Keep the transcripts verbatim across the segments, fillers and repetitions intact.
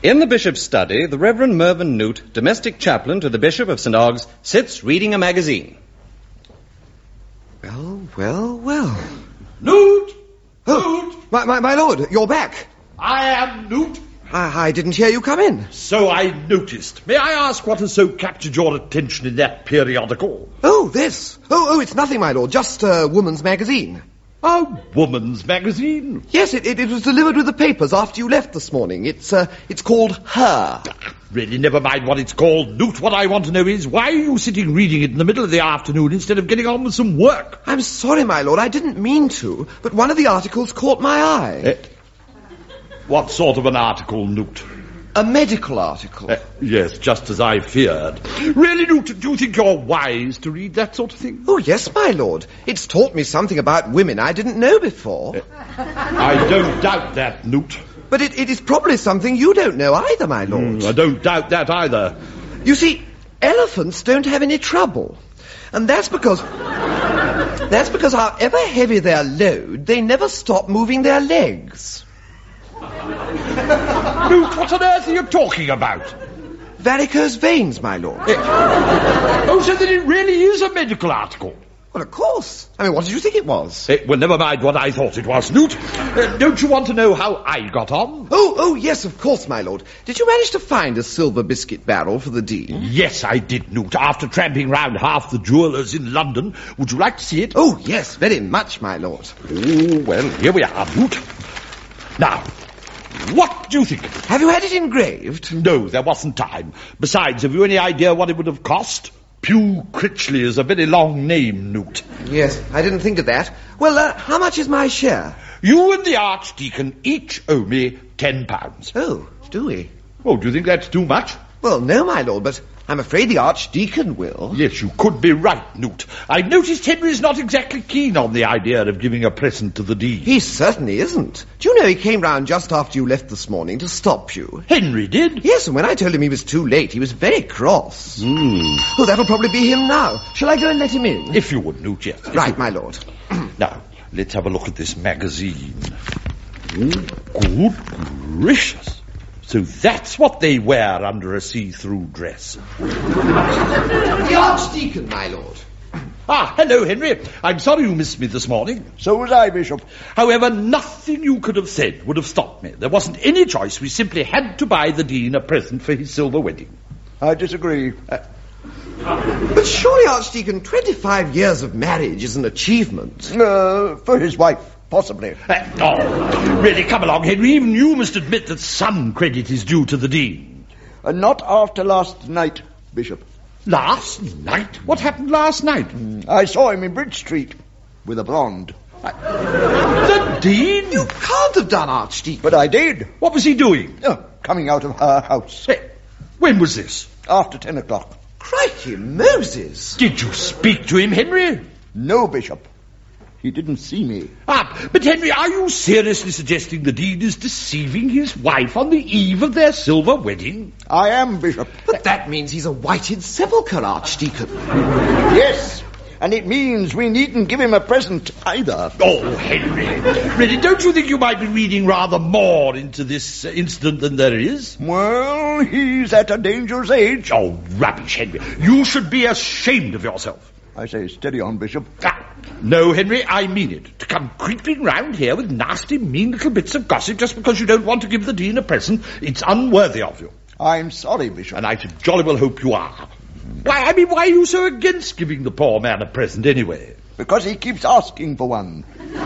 In the bishop's study, the Reverend Mervyn Newt, domestic chaplain to the Bishop of Saint Oggs, sits reading a magazine. Well, well, well. Newt! Oh, Newt! my, my, my lord, you're back. I am Newt. I, I didn't hear you come in. So I noticed. May I ask what has so captured your attention in that periodical? Oh, this. Oh, oh, it's nothing, my lord. Just a woman's magazine. A woman's magazine? Yes, it, it, it was delivered with the papers after you left this morning. It's, uh, it's called Her. Really, never mind what it's called, Newt. What I want to know is, why are you sitting reading it in the middle of the afternoon instead of getting on with some work? I'm sorry, my lord. I didn't mean to, but one of the articles caught my eye. Eh, what sort of an article, Newt? A medical article. Uh, yes, just as I feared. Really, Newt, do you think you're wise to read that sort of thing? Oh, yes, my lord. It's taught me something about women I didn't know before. Uh, I don't doubt that, Newt. But it, it is probably something you don't know either, my lord. Mm, I don't doubt that either. You see, elephants don't have any trouble. And that's because... that's because however heavy their load, they never stop moving their legs. Newt, what on earth are you talking about? Varicose veins, my lord. Oh, so that it really is a medical article? Well, of course. I mean, what did you think it was? Eh, well, never mind what I thought it was, Newt. Uh, don't you want to know how I got on? Oh, oh, yes, of course, my lord. Did you manage to find a silver biscuit barrel for the Dean? Yes, I did, Newt, after tramping round half the jewellers in London. Would you like to see it? Oh, yes, very much, my lord. Oh, well, here we are, Newt. Now, what do you think of it? Have you had it engraved? No, there wasn't time. Besides, have you any idea what it would have cost? Pew Critchley is a very long name, Newt. Yes, I didn't think of that. Well, uh, how much is my share? You and the Archdeacon each owe me ten pounds. Oh, do we? Oh, do you think that's too much? Well, no, my lord, but I'm afraid the Archdeacon will. Yes, you could be right, Newt. I've noticed Henry's not exactly keen on the idea of giving a present to the Dean. He certainly isn't. Do you know he came round just after you left this morning to stop you? Henry did? Yes, and when I told him he was too late, he was very cross. Mm. Oh, that'll probably be him now. Shall I go and let him in? If you would, Newt, yes. Right, you... my lord. Now, let's have a look at this magazine. Oh, good gracious. So that's what they wear under a see-through dress. The Archdeacon, my lord. Ah, hello, Henry. I'm sorry you missed me this morning. So was I, Bishop. However, nothing you could have said would have stopped me. There wasn't any choice. We simply had to buy the Dean a present for his silver wedding. I disagree. Uh, but surely, Archdeacon, twenty-five years of marriage is an achievement. Uh, for his wife, possibly. Uh, oh, really, come along, Henry. Even you must admit that some credit is due to the Dean. Uh, not after last night, Bishop. Last night? What happened last night? Mm, I saw him in Bridge Street with a blonde. I... The Dean? You can't have done, Archdeacon. But I did. What was he doing? Oh, coming out of her house. Hey, when was this? After ten o'clock. Crikey, Moses. Did you speak to him, Henry? No, Bishop. He didn't see me. Ah, but Henry, are you seriously suggesting the Dean is deceiving his wife on the eve of their silver wedding? I am, Bishop. But that means he's a whited sepulchre, Archdeacon. Yes, and it means we needn't give him a present either. Oh, Henry, really, don't you think you might be reading rather more into this uh, incident than there is? Well, he's at a dangerous age. Oh, rubbish, Henry. You should be ashamed of yourself. I say steady on, Bishop. Ah, no, Henry, I mean it. To come creeping round here with nasty, mean little bits of gossip just because you don't want to give the Dean a present, it's unworthy of you. I'm sorry, Bishop. And I should jolly well hope you are. Why, I mean, why are you so against giving the poor man a present anyway? Because he keeps asking for one.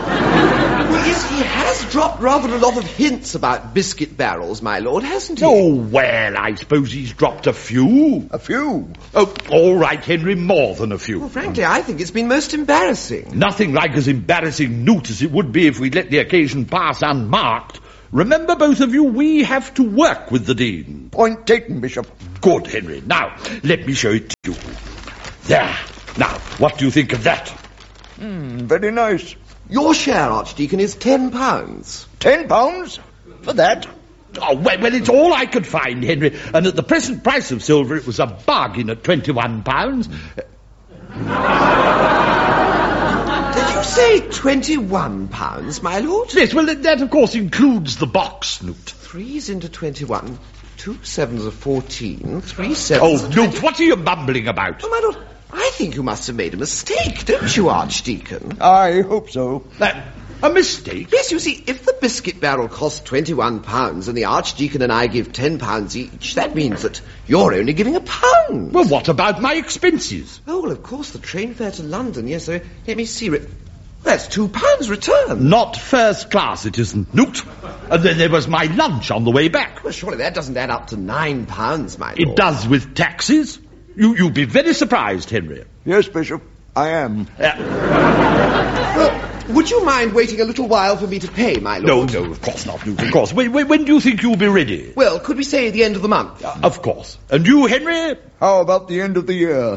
Well, yes, he has dropped rather a lot of hints about biscuit barrels, my lord, hasn't he? Oh, well, I suppose he's dropped a few. A few? Oh, all right, Henry, more than a few. Well, frankly, I think it's been most embarrassing. Nothing like as embarrassing, Newt, as it would be if we'd let the occasion pass unmarked. Remember, both of you, we have to work with the Dean. Point taken, Bishop. Good, Henry. Now, let me show it to you. There. Now, what do you think of that? Mm, very nice. Your share, Archdeacon, is ten pounds. Ten pounds? For that? Oh, well, well, it's all I could find, Henry. And at the present price of silver, it was a bargain at twenty-one pounds. Did you you say twenty-one pounds, my lord? Yes, well, that, of course, includes the box, Newt. Threes into twenty-one. Two sevens are fourteen. Three sevens Oh, are Newt, twenty- what are you mumbling about? Oh, my lord, I think you must have made a mistake, don't you, Archdeacon? I hope so. That, a mistake? Yes, you see, if the biscuit barrel costs twenty-one pounds and the Archdeacon and I give ten pounds each, that means that you're only giving a pound. Well, what about my expenses? Oh, well, of course, the train fare to London, yes, so let me see. Re- That's two pounds return. Not first class, it isn't, Newt. And then there was my lunch on the way back. Well, surely that doesn't add up to nine pounds, my lord. It does with taxes. You, you'll be very surprised, Henry. Yes, Bishop, I am. Well, would you mind waiting a little while for me to pay, my No, lord? no, of course not, Newt, of course. When, when, when do you think you'll be ready? Well, could we say the end of the month? Uh, of course. And you, Henry? How about the end of the year?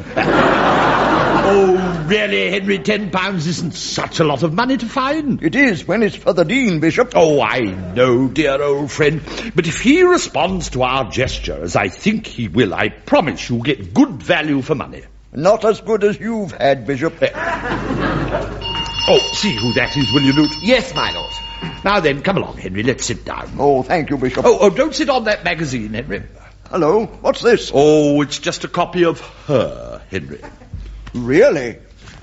Oh, really, Henry, ten pounds isn't such a lot of money to find. It is when it's for the Dean, Bishop. Oh, I know, dear old friend. But if he responds to our gesture, as I think he will, I promise you'll get good value for money. Not as good as you've had, Bishop. Oh, see who that is, will you, Newt? Yes, my lord. Now then, come along, Henry, let's sit down. Oh, thank you, Bishop. Oh, oh, don't sit on that magazine, Henry. Hello, what's this? Oh, it's just a copy of Her, Henry. Really?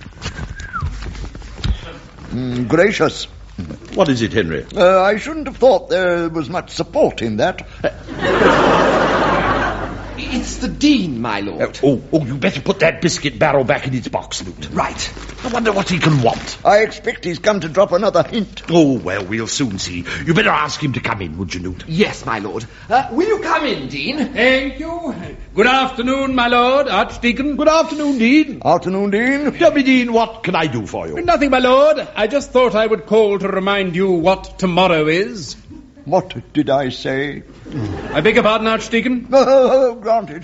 Mm, gracious. What is it, Henry? Uh, I shouldn't have thought there was much support in that. It's the Dean, my lord. Oh, oh, you better put that biscuit barrel back in its box, Newt. Right. I wonder what he can want. I expect he's come to drop another hint. Oh, well, we'll soon see. You better ask him to come in, would you, Newt? Yes, my lord. Uh, will you come in, Dean? Thank you. Good afternoon, my lord, Archdeacon. Good afternoon, Dean. Afternoon, Dean. Tell me, Dean, what can I do for you? Nothing, my lord. I just thought I would call to remind you what tomorrow is. What did I say? I beg your pardon, Archdeacon. Oh, granted.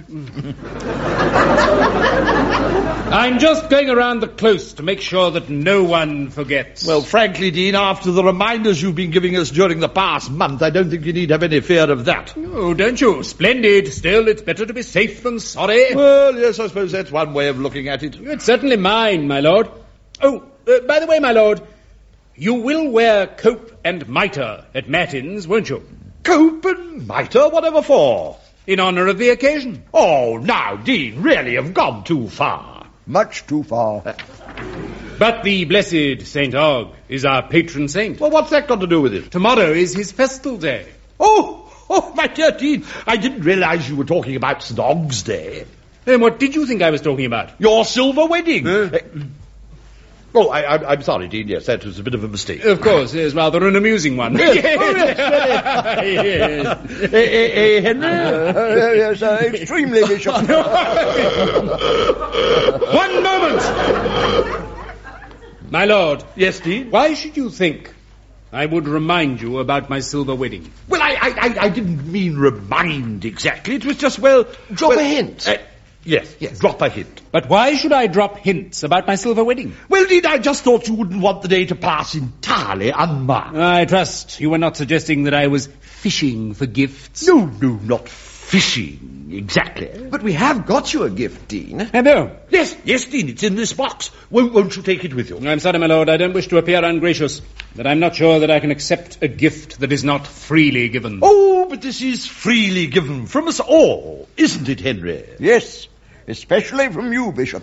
I'm just going around the close to make sure that no one forgets. Well, frankly, Dean, after the reminders you've been giving us during the past month, I don't think you need have any fear of that. Oh, don't you? Splendid. Still, it's better to be safe than sorry. Well, yes, I suppose that's one way of looking at it. It's certainly mine, my lord. Oh, uh, by the way, my lord, you will wear cope and mitre at matins, won't you? Cope and mitre, whatever for? In honour of the occasion. Oh, now, Dean, really have gone too far. Much too far. But the blessed Saint Og is our patron saint. Well, what's that got to do with it? Tomorrow is his festal day. Oh, oh, my dear Dean, I didn't realize you were talking about Saint Og's Day. Then what did you think I was talking about? Your silver wedding. Uh, Uh, oh, I, I, I'm sorry, Dean, yes, that was a bit of a mistake. Of course, it's rather an amusing one. Yes. Oh, yes, Yes. Eh, eh, eh, Henry? Uh, yes, uh, extremely, Bishop. One moment! My lord. Yes, Dean? Why should you think I would remind you about my silver wedding? Well, I, I, I, I didn't mean remind exactly. It was just, well... Drop well, a hint. Uh, yes, Yes. drop a hint. But why should I drop hints about my silver wedding? Well, Dean, I just thought you wouldn't want the day to pass entirely unmarked. I trust you were not suggesting that I was fishing for gifts. No, no, not fishing, exactly. But we have got you a gift, Dean. Hello. Yes, yes, Dean, it's in this box. Won't, won't you take it with you? I'm sorry, my lord, I don't wish to appear ungracious, but I'm not sure that I can accept a gift that is not freely given. Oh, but this is freely given from us all, isn't it, Henry? Yes, especially from you, Bishop.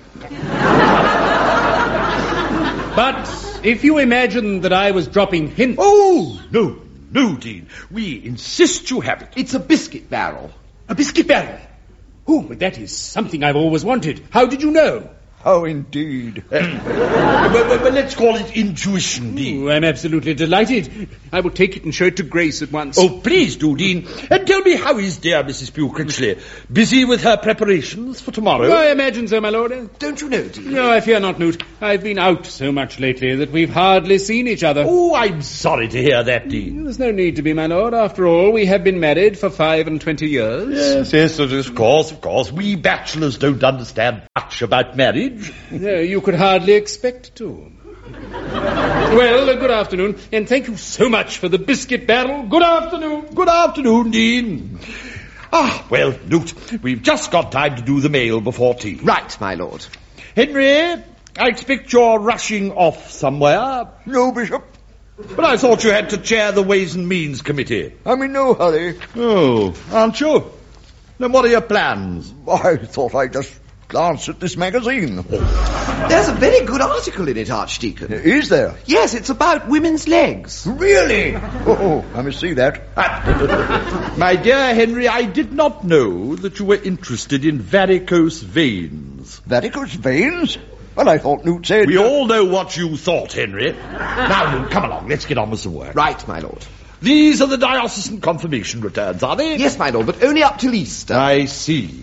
But if you imagine that I was dropping hints... Oh, no, no, Dean. We insist you have it. It's a biscuit barrel. A biscuit barrel? Oh, but that is something I've always wanted. How did you know? How indeed. Uh, well, well, well, let's call it intuition, Dean. Oh, I'm absolutely delighted. I will take it and show it to Grace at once. Oh, please do, Dean. And tell me, how is dear Missus Pugh Critchley? Busy with her preparations for tomorrow? I imagine so, my lord. Don't you know, Dean? No, I fear not, Newt. I've been out so much lately that we've hardly seen each other. Oh, I'm sorry to hear that, Dean. There's no need to be, my lord. After all, we have been married for five and twenty years. Yes, yes, of course, of course. We bachelors don't understand much about marriage. No, you could hardly expect to. Well, uh, good afternoon, and thank you so much for the biscuit barrel. Good afternoon. Good afternoon, Dean. Ah, well, Newt, we've just got time to do the mail before tea. Right, my lord. Henry, I expect you're rushing off somewhere. No, Bishop. But I thought you had to chair the Ways and Means Committee. I'm in no hurry. Oh, aren't you? Then what are your plans? I thought I'd just glance at this magazine. There's a very good article in it, Archdeacon. Is there? Yes, it's about women's legs. Really? Oh, I must see that. My dear Henry, I did not know that you were interested in varicose veins. Varicose veins? Well, I thought Newt said... We all know what you thought, Henry. Now, Newt, come along. Let's get on with some work. Right, my lord. These are the diocesan confirmation returns, are they? Yes, my lord, but only up till Easter. I see.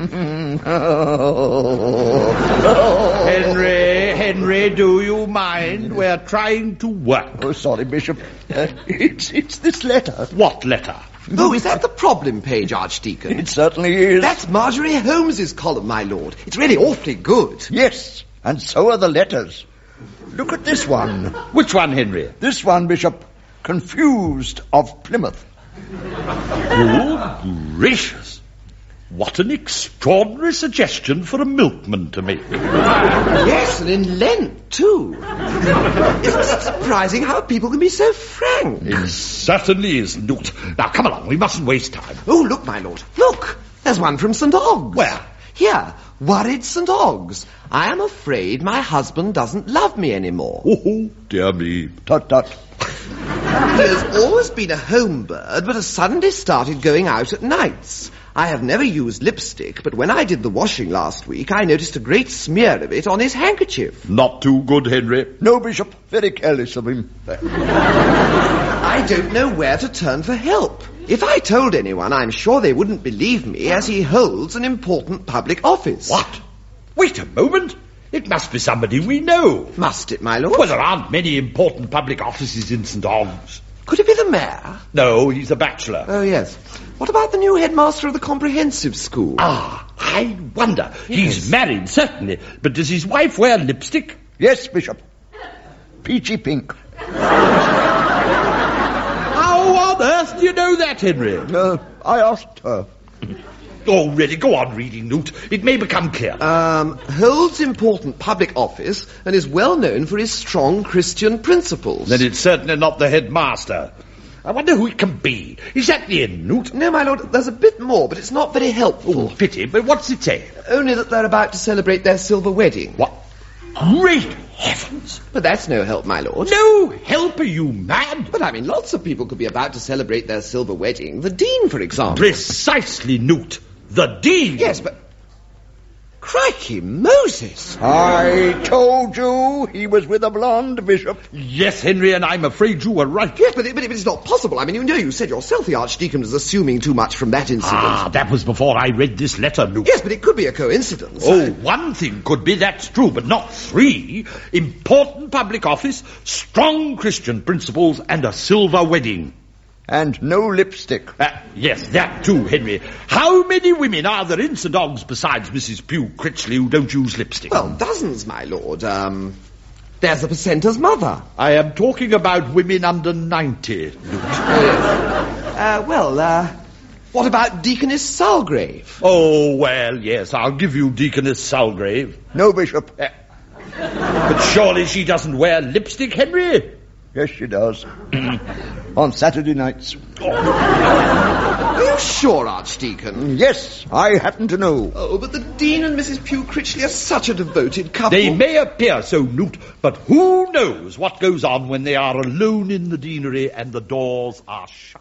oh. Henry, Henry, do you mind? We're trying to work. Oh, sorry, Bishop. Uh, it's, it's this letter. What letter? Oh, is that the problem page, Archdeacon? It certainly is. That's Marjorie Holmes's column, my lord. It's really awfully good. Yes, and so are the letters. Look at this one. Which one, Henry? This one, Bishop. Confused of Plymouth. Good gracious. What an extraordinary suggestion for a milkman to make. Yes, and in Lent, too. Isn't it surprising how people can be so frank? It certainly is, Newt. Now, come along. We mustn't waste time. Oh, look, my lord. Look. There's one from Saint Oggs. Where? Here. Worried Saint Oggs. I am afraid my husband doesn't love me anymore. Oh, dear me. Tut, tut. He has always been a home bird, but has suddenly started going out at nights. I have never used lipstick, but when I did the washing last week, I noticed a great smear of it on his handkerchief. Not too good, Henry. No, Bishop. Very careless of him. I don't know where to turn for help. If I told anyone, I'm sure they wouldn't believe me, as he holds an important public office. What? Wait a moment. It must be somebody we know. Must it, my lord? Well, there aren't many important public offices in Saint Oggs. Could it be the mayor? No, he's a bachelor. Oh, yes. What about the new headmaster of the comprehensive school? Ah, I wonder. Yes. He's married, certainly. But does his wife wear lipstick? Yes, Bishop. Peachy pink. How on earth do you know that, Henry? Uh, I asked her. Oh, really, go on reading, Newt. It may become clear. Um, holds important public office and is well known for his strong Christian principles. Then it's certainly not the headmaster. I wonder who it can be. Is that the end, Newt? No, my lord, there's a bit more, but it's not very helpful. Oh, pity, but what's it say? Only that they're about to celebrate their silver wedding. What? Great heavens! But that's no help, my lord. No help, are you mad? But I mean, lots of people could be about to celebrate their silver wedding. The Dean, for example. Precisely, Newt. The Dean! Yes, but... Crikey Moses! I told you he was with a blonde, Bishop. Yes, Henry, and I'm afraid you were right. Yes, but, it, but it's not possible. I mean, you know, you said yourself the Archdeacon was assuming too much from that incident. Ah, that was before I read this letter, Newt. Yes, but it could be a coincidence. Oh, one thing could be, that's true, but not three. Important public office, strong Christian principles, and a silver wedding. And no lipstick. Uh, yes, that too, Henry. How many women are there in Saint Oggs besides Missus Pew Critchley who don't use lipstick? Well, dozens, my lord. Um, there's the precentor's mother. I am talking about women under ninety, Newt. Uh, well, uh, what about Deaconess Salgrave? Oh, well, yes, I'll give you Deaconess Salgrave. No, Bishop. Uh, but surely she doesn't wear lipstick, Henry? Yes, she does. On Saturday nights. Are you sure, Archdeacon? Yes, I happen to know. Oh, but the Dean and Missus Pew Critchley are such a devoted couple. They may appear so, Newt, but who knows what goes on when they are alone in the deanery and the doors are shut.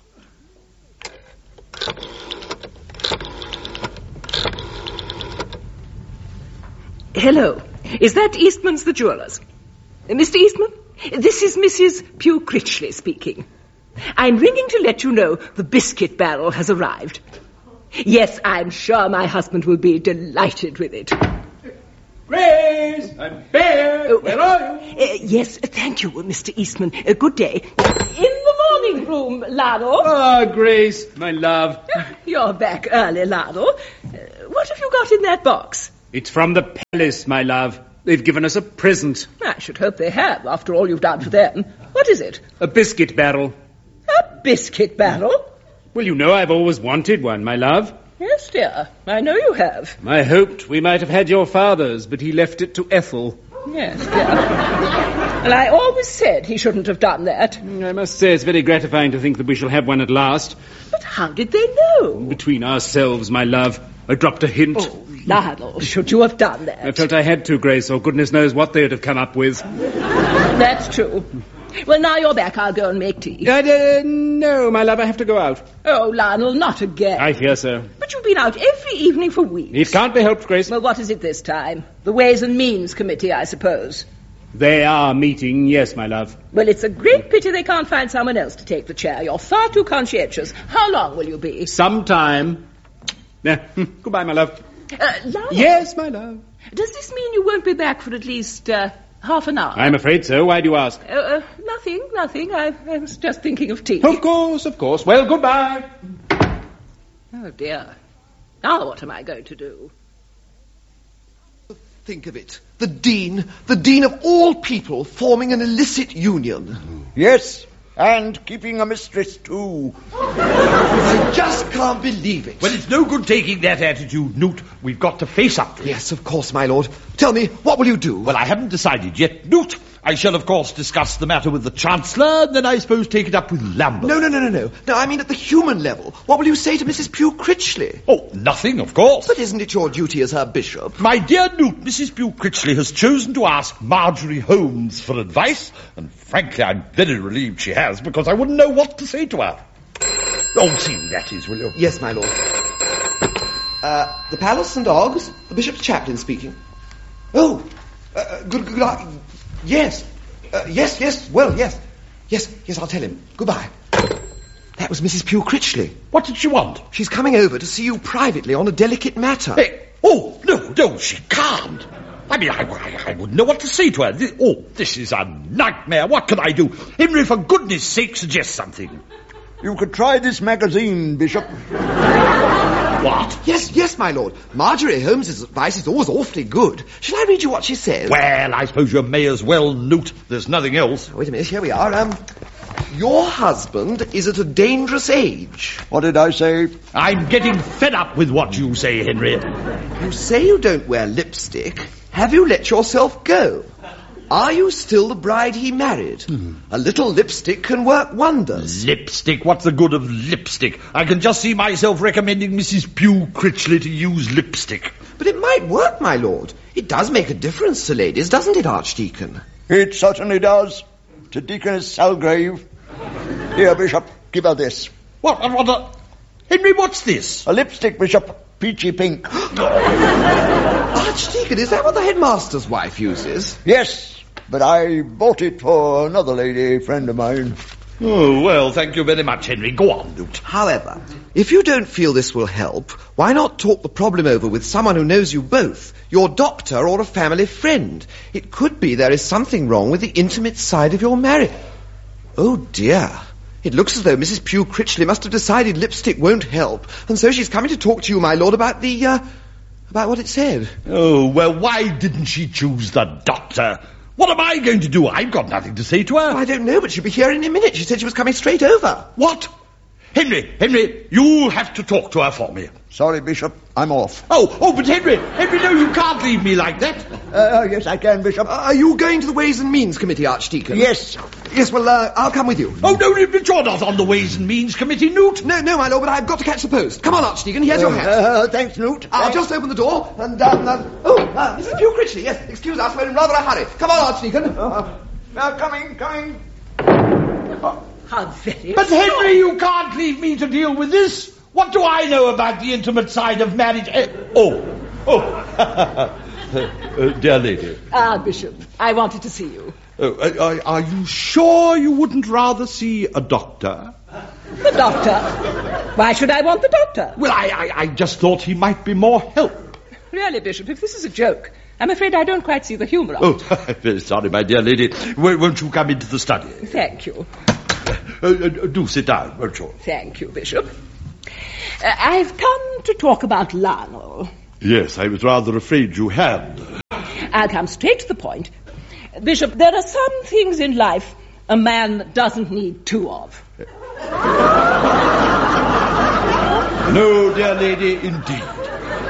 Hello. Is that Eastman's the jewellers? Uh, Mister Eastman? This is Missus Pew Critchley speaking. I'm ringing to let you know the biscuit barrel has arrived. Yes, I'm sure my husband will be delighted with it. Grace, I'm here. Oh, Where are you? Uh, yes, thank you, Mister Eastman. Uh, good day. In the morning room, Lado. Ah, Grace, my love. You're back early, Lado. Uh, what have you got in that box? It's from the palace, my love. They've given us a present. I should hope they have, after all you've done for them. What is it? A biscuit barrel. A biscuit barrel? Well, you know I've always wanted one, my love. Yes, dear. I know you have. I hoped we might have had your father's, but he left it to Ethel. Yes, dear. Well, I always said he shouldn't have done that. I must say it's very gratifying to think that we shall have one at last. But how did they know? Between ourselves, my love. I dropped a hint. Oh, Lionel, should you have done that? I felt I had to, Grace, or goodness knows what they would have come up with. That's true. Well, now you're back, I'll go and make tea. Uh, uh, no, my love, I have to go out. Oh, Lionel, not again. I fear so. But you've been out every evening for weeks. It can't be helped, Grace. Well, what is it this time? The Ways and Means Committee, I suppose. They are meeting, yes, my love. Well, it's a great pity they can't find someone else to take the chair. You're far too conscientious. How long will you be? Some time. Yeah. Goodbye, my love. Uh, Lionel? Yes, my love. Does this mean you won't be back for at least uh, half an hour? I'm afraid so. Why do you ask? Uh, uh, nothing, nothing. I, I was just thinking of tea. Of course, of course. Well, goodbye. Oh, dear. Now what am I going to do? Think of it. The Dean, the Dean of all people, forming an illicit union. Yes, and keeping a mistress too. I just can't believe it. Well, it's no good taking that attitude, Newt. We've got to face up to it. Yes, of course, my lord. Tell me, what will you do? Well, I haven't decided yet, Newt. I shall, of course, discuss the matter with the Chancellor, and then I suppose take it up with Lambert. No, no, no, no, no. No, I mean at the human level. What will you say to Missus Pugh Critchley? Oh, nothing, of course. But isn't it your duty as her bishop? My dear Newt, Missus Pugh Critchley has chosen to ask Marjorie Holmes for advice, and frankly, I'm very relieved she has, because I wouldn't know what to say to her. Oh, see who that is, will you? Yes, my lord. Uh, the Palace Saint Oggs, the bishop's chaplain speaking. Oh, uh, good, good, good, yes, uh, yes, yes, well, yes, yes, yes, I'll tell him. Goodbye. That was Missus Pugh Critchley. What did she want? She's coming over to see you privately on a delicate matter. Hey, oh, no, no, she can't. I mean, I, I, I wouldn't know what to say to her. This, oh, this is a nightmare. What can I do? Henry, for goodness sake, suggest something. You could try this magazine, Bishop. What? Yes, yes, my lord. Marjorie Holmes's advice is always awfully good. Shall I read you what she says? Well, I suppose you may as well, Newt. There's nothing else. Wait a minute, here we are. Um, your husband is at a dangerous age. What did I say? I'm getting fed up with what you say, Henry. You say you don't wear lipstick. Have you let yourself go? Are you still the bride he married? Hmm. A little lipstick can work wonders. Lipstick? What's the good of lipstick? I can just see myself recommending Missus Pugh Critchley to use lipstick. But it might work, my lord. It does make a difference to ladies, doesn't it, Archdeacon? It certainly does. To Deaconess Salgrave. Here, Bishop, give her this. What? What? what Henry, what's this? A lipstick, Bishop. Peachy pink. Archdeacon, is that what the headmaster's wife uses? Yes, but I bought it for another lady friend of mine. Oh, well, thank you very much, Henry. Go on, Newt. However, if you don't feel this will help, why not talk the problem over with someone who knows you both, your doctor or a family friend? It could be there is something wrong with the intimate side of your marriage. Oh, dear. It looks as though Missus Pugh Critchley must have decided lipstick won't help, and so she's coming to talk to you, my lord, about the, uh, about what it said. Oh, well, why didn't she choose the doctor? What am I going to do? I've got nothing to say to her. Oh, I don't know, but she'll be here in a minute. She said she was coming straight over. What? Henry, Henry, you'll have to talk to her for me. Sorry, Bishop, I'm off. Oh, oh, but Henry, Henry, no, you can't leave me like that. Uh, yes, I can, Bishop. Uh, are you going to the Ways and Means Committee, Archdeacon? Yes. Yes, well, uh, I'll come with you. Oh, no, but you're not on the Ways and Means Committee, Newt. No, no, my lord, but I've got to catch the post. Come on, Archdeacon, here's uh, your hat. Uh, thanks, Newt. I'll thanks. just open the door, and, um, um oh, uh, Missus Pugh Critchley, yes, excuse us, we're in rather a hurry. Come on, Archdeacon. Uh, now, coming, coming. Oh, how very... But, Henry, you can't leave me to deal with this. What do I know about the intimate side of marriage? Uh, oh, oh. uh, dear lady. Ah, Bishop, I wanted to see you. Oh, uh, are you sure you wouldn't rather see a doctor? The doctor? Why should I want the doctor? Well, I, I, I just thought he might be more help. Really, Bishop, if this is a joke, I'm afraid I don't quite see the humour of it. Oh, very sorry, my dear lady. W- won't you come into the study? Thank you. Uh, uh, do sit down, won't you? Thank you, Bishop. Uh, I've come to talk about Lionel. Yes, I was rather afraid you had. I'll come straight to the point. Bishop, there are some things in life a man doesn't need two of. No, dear lady, indeed.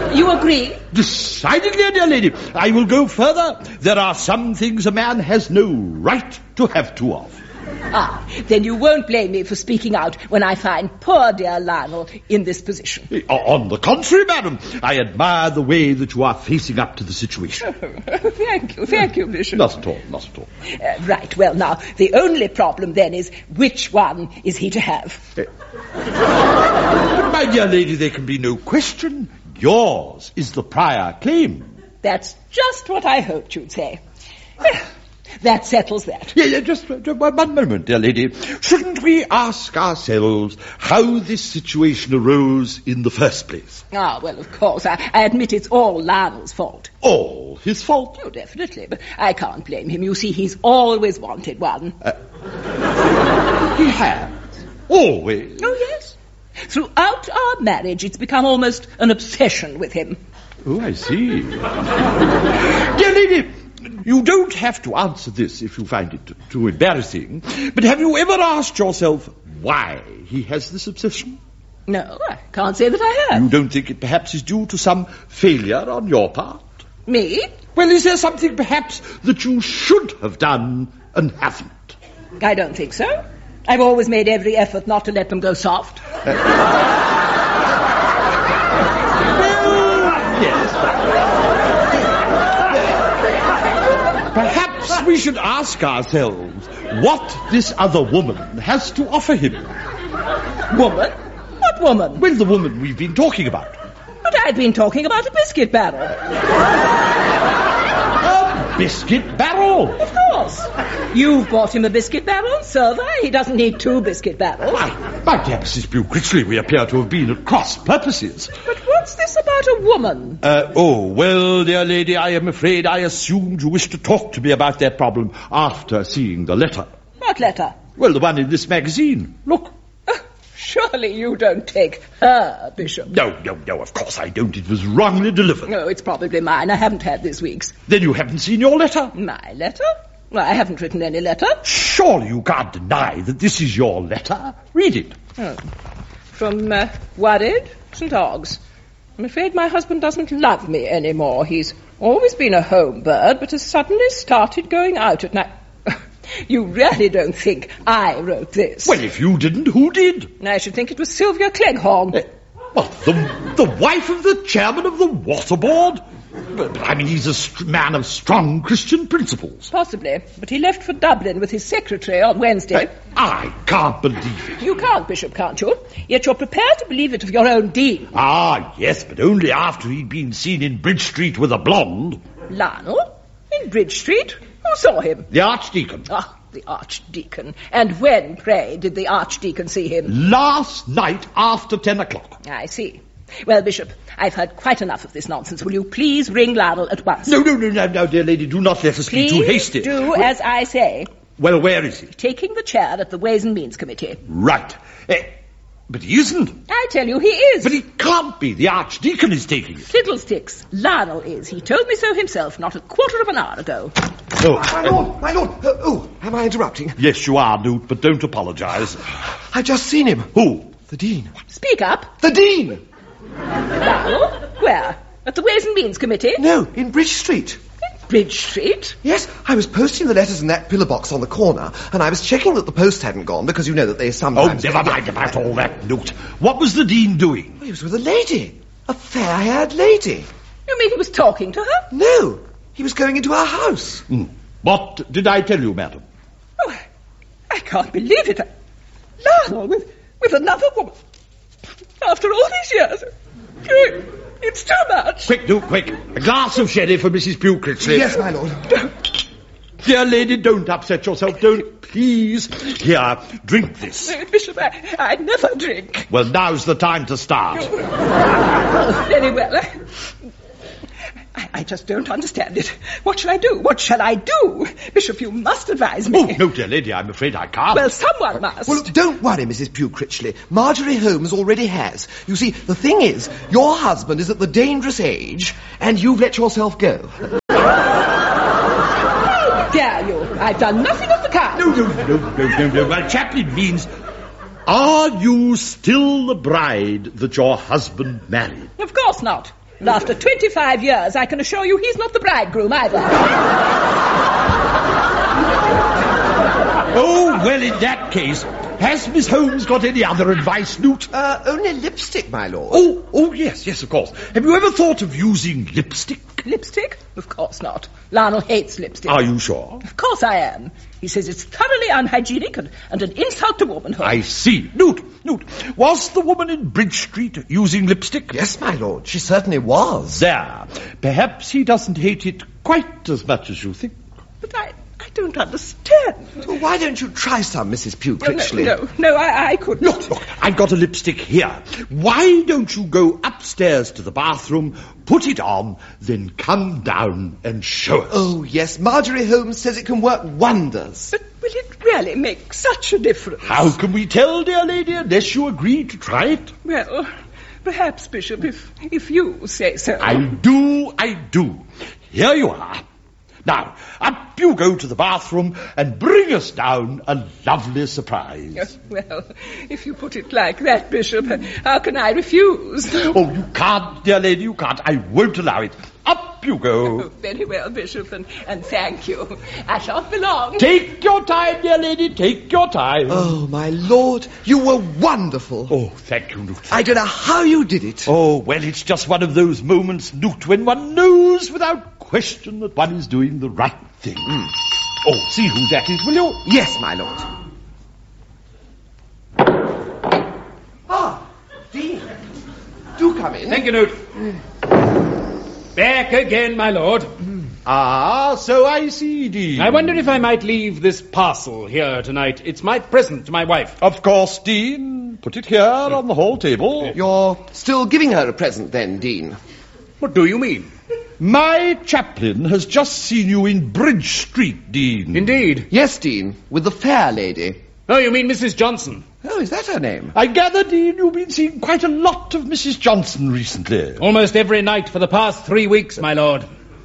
You agree? Decidedly, dear lady. I will go further. There are some things a man has no right to have two of. Ah, then you won't blame me for speaking out when I find poor dear Lionel in this position. On the contrary, madam, I admire the way that you are facing up to the situation. Oh, thank you, thank you, Bishop. Not at all, not at all. Uh, right, well, now, the only problem then is which one is he to have? Uh, but, my dear lady, there can be no question. Yours is the prior claim. That's just what I hoped you'd say. Well, that settles that. Yeah, yeah, just, just one moment, dear lady. Shouldn't we ask ourselves how this situation arose in the first place? Ah, well, of course, I, I admit it's all Lionel's fault. All his fault? Oh, definitely, but I can't blame him. You see, he's always wanted one. Uh, he has? Always? Oh, yes. Throughout our marriage, it's become almost an obsession with him. Oh, I see. Dear lady, you don't have to answer this if you find it too embarrassing, but have you ever asked yourself why he has this obsession? No, I can't say that I have. You don't think it perhaps is due to some failure on your part? Me? Well, is there something perhaps that you should have done and haven't? I don't think so. I've always made every effort not to let them go soft. Uh, well, yes. Perhaps we should ask ourselves what this other woman has to offer him. Woman? What woman? Well, the woman we've been talking about. But I've been talking about a biscuit barrel. A biscuit barrel? Of course. You've bought him a biscuit barrel, so there. He doesn't need two biscuit barrels. My, my dear Missus Bute Critchley, we appear to have been at cross purposes. But what's this about a woman? Uh, oh, well, dear lady, I am afraid I assumed you wished to talk to me about that problem after seeing the letter. What letter? Well, the one in this magazine. Look. Oh, surely you don't take her, Bishop. No, no, no, of course I don't. It was wrongly delivered. No, it's probably mine. I haven't had this week's. Then you haven't seen your letter? My letter? Well, I haven't written any letter. Surely you can't deny that this is your letter. Read it. Oh. From uh, Worried, Saint Oggs. I'm afraid my husband doesn't love me anymore. He's always been a home bird, but has suddenly started going out at night. You really don't think I wrote this? Well, if you didn't, who did? I should think it was Sylvia Cleghorn. Uh, what, the, the wife of the chairman of the water board? But, but I mean, he's a st- man of strong Christian principles. Possibly, but he left for Dublin with his secretary on Wednesday. I, I can't believe it. You can't, Bishop, can't you? Yet you're prepared to believe it of your own deed. Ah, yes, but only after he'd been seen in Bridge Street with a blonde. Lionel? In Bridge Street? Who saw him? The Archdeacon. Ah, the Archdeacon. And when, pray, did the Archdeacon see him? Last night after ten o'clock. I see. Well, Bishop, I've heard quite enough of this nonsense. Will you please ring Lionel at once? No, no, no, no, no, dear lady, do not let us please be too hasty. do well, as I say. Well, where is he? Taking the chair at the Ways and Means Committee. Right. Eh, but he isn't. I tell you, he is. But he can't be. The Archdeacon is taking it. Fiddlesticks. Lionel is. He told me so himself not a quarter of an hour ago. Oh, My lord, my lord. Uh, oh, am I interrupting? yes, you are, Newt, but don't apologise. I've just seen him. Who? The Dean. Speak up. The Dean! Lionel? Where? At the Ways and Means Committee? No, in Bridge Street. Bridge Street? Yes, I was posting the letters in that pillar box on the corner, and I was checking that the post hadn't gone, because you know that they Oh, sometimes... never mind about all that, Newt. What was the Dean doing? He was with a lady. A fair-haired lady. You mean he was talking to her? No, he was going into our house. Hmm. What did I tell you, madam? Oh, I can't believe it. Lionel with, with another woman. After all these years. It's too much. Quick, Newt, quick. A glass of sherry for Missus Bute Critchley. Yes, my lord. Dear lady, don't upset yourself. Don't, please. Here, drink this. Uh, Bishop, I, I never drink. Well, now's the time to start. Oh, very well. I, I just don't understand it. What shall I do? What shall I do? Bishop, you must advise me. Oh, no, dear lady, I'm afraid I can't. Well, someone must. Well, don't worry, Missus Bute Critchley. Marjorie Holmes already has. You see, the thing is, your husband is at the dangerous age, and you've let yourself go. How dare you? I've done nothing of the kind. No, no, no, no, no, no. Well, Chaplain means, are you still the bride that your husband married? Of course not. And after twenty-five years, I can assure you he's not the bridegroom either. Oh, well, in that case, has Miss Holmes got any other advice, Newt? Uh, only lipstick, my lord. Oh, oh, yes, yes, of course. Have you ever thought of using lipstick? Lipstick? Of course not. Lionel hates lipstick. Are you sure? Of course I am. He says it's thoroughly unhygienic and, and an insult to womanhood. I see. Newt, Newt, was the woman in Bridge Street using lipstick? Yes, my lord, she certainly was. There. Perhaps he doesn't hate it quite as much as you think. But I... I don't understand. Well, why don't you try some, Missus Pugh Critchley? No, no, no, I, I couldn't. Look, look, I've got a lipstick here. Why don't you go upstairs to the bathroom, put it on, then come down and show us? Oh, yes, Marjorie Holmes says it can work wonders. But will it really make such a difference? How can we tell, dear lady, unless you agree to try it? Well, perhaps, Bishop, if, if you say so. I do, I do. Here you are. Now, up you go to the bathroom and bring us down a lovely surprise. Well, if you put it like that, Bishop, how can I refuse? Oh, you can't, dear lady, you can't. I won't allow it. Up you go. Oh, very well, Bishop, and, and thank you. I shan't be long. Take your time, dear lady, take your time. Oh, my lord, you were wonderful. Oh, thank you, Newt. I don't know how you did it. Oh, well, it's just one of those moments, Newt, when one knows without question that one is doing the right thing. Mm. Oh, see who that is, will you? Yes, my lord. Ah, Dean. Do come in. Thank you, Newt. Back again, my lord. Ah, so I see, Dean. I wonder if I might leave this parcel here tonight. It's my present to my wife. Of course, Dean. Put it here on the hall table. You're still giving her a present then, Dean? What do you mean? My chaplain has just seen you in Bridge Street, Dean. Indeed. Yes, Dean, with the fair lady. Oh, you mean Missus Johnson? Oh, is that her name? I gather, Dean, you've been seeing quite a lot of Missus Johnson recently. Almost every night for the past three weeks, my lord.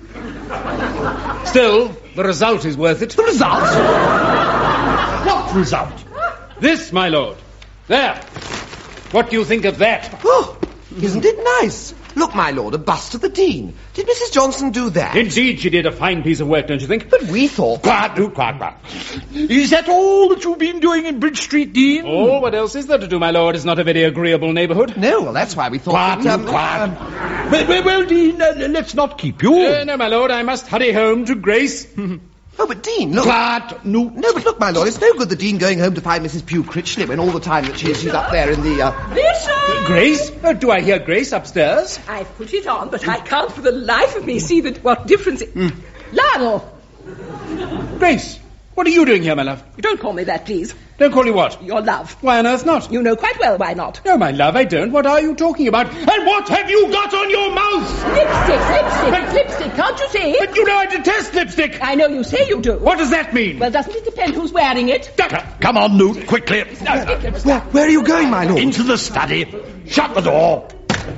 Still, the result is worth it. The result? What result? This, my lord. There. What do you think of that? Oh, isn't it nice? Look, my lord, a bust of the Dean. Did Missus Johnson do that? Indeed, she did a fine piece of work, don't you think? But we thought... Quiet, do quiet, quiet. Is that all that you've been doing in Bridge Street, Dean? Oh, what else is there to do, my lord? It's not a very agreeable neighbourhood. No, well, that's why we thought... Quiet, that, um, quiet. um, well, well, well, Dean, uh, let's not keep you. Uh, no, my lord, I must hurry home to Grace. Oh, but Dean, look... Quiet, no. No, but look, my lord, it's no good the Dean going home to find Missus Pugh Critchley when all the time that she's, she's up there in the... Uh... Bishop! Grace? Oh, do I hear Grace upstairs? I've put it on, but I can't for the life of me see that what difference it... Mm. Lionel! Grace, what are you doing here, my love? You don't call me that, please. Don't call you what? Your love. Why on earth not? You know quite well why not. No, my love, I don't. What are you talking about? And what have you got on your mouth? Lipstick, lipstick, lipstick, can't you see? But you know I detest lipstick. I know you say you do. What does that mean? Well, doesn't it depend who's wearing it? Come on, Newt, quickly. Where, where are you going, my lord? Into the study. Shut the door.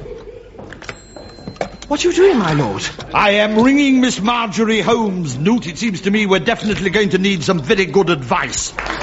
What are you doing, my lord? I am ringing Miss Marjorie Holmes, Newt. It seems to me we're definitely going to need some very good advice.